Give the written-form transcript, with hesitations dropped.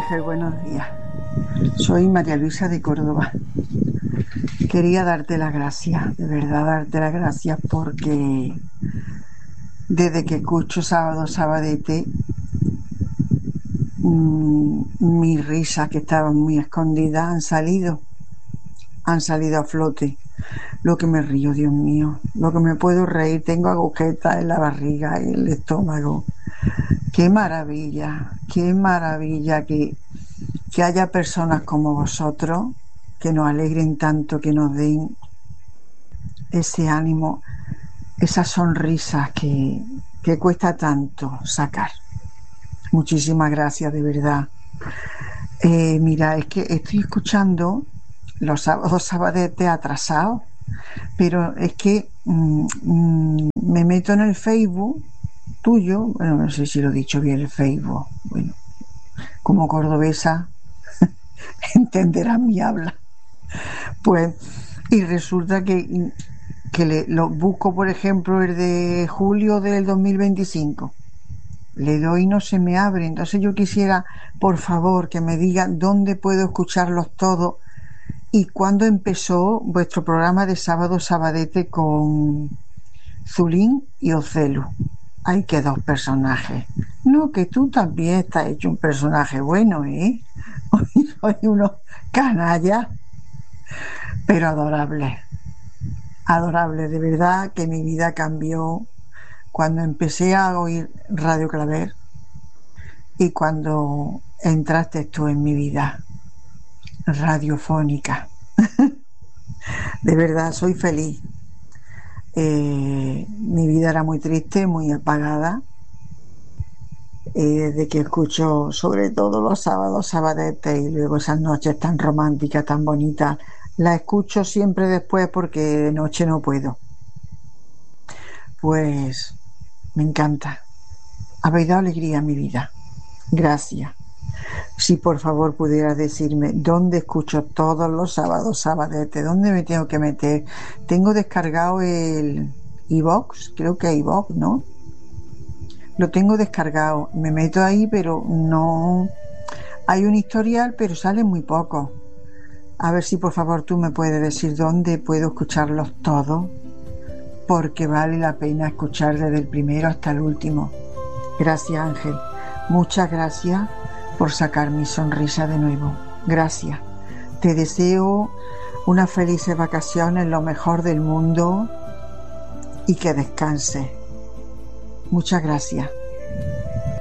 Ángel, buenos días. Soy María Luisa de Córdoba. Quería darte las gracias, de verdad darte las gracias porque desde que escucho Sábado Sabadete, mis risas que estaban muy escondidas han salido a flote. Lo que me río, Dios mío, lo que me puedo reír, tengo agujetas en la barriga y en el estómago. Qué maravilla que haya personas como vosotros que nos alegren tanto, que nos den ese ánimo, esas sonrisas que cuesta tanto sacar. Muchísimas gracias, de verdad. Mira, es que estoy escuchando los sábados Sabadete atrasados, pero es que me meto en el Facebook tuyo, bueno, no sé si lo he dicho bien, el Facebook, bueno, como cordobesa entenderás mi habla, pues, y resulta que lo busco, por ejemplo, el de julio del 2025, le doy y no se me abre. Entonces yo quisiera, por favor, que me digan dónde puedo escucharlos todos y cuándo empezó vuestro programa de Sábado Sabadete con Zulín y Ocelo. Hay que dos personajes. No, que tú también estás hecho un personaje bueno, ¿eh? Soy unos canallas, pero adorables. Adorables, de verdad que mi vida cambió cuando empecé a oír Radio Claver y cuando entraste tú en mi vida radiofónica. De verdad, soy feliz. Mi vida era muy triste, muy apagada. Desde que escucho sobre todo los sábados Sabadete y luego esas noches tan románticas, tan bonitas, la escucho siempre después porque de noche no puedo. Pues me encanta. Habéis dado alegría a mi vida. Gracias. Si por favor pudieras decirme dónde escucho todos los sábados Sabadete, dónde me tengo que meter. Tengo descargado el iVoox, creo que iVoox, ¿no? Lo tengo descargado, me meto ahí, pero no hay un historial, pero sale muy poco. A ver si por favor tú me puedes decir dónde puedo escucharlos todos, porque vale la pena escuchar desde el primero hasta el último. Gracias, Ángel. Muchas gracias por sacar mi sonrisa de nuevo. Gracias. Te deseo unas felices vacaciones, lo mejor del mundo y que descanses. Muchas gracias.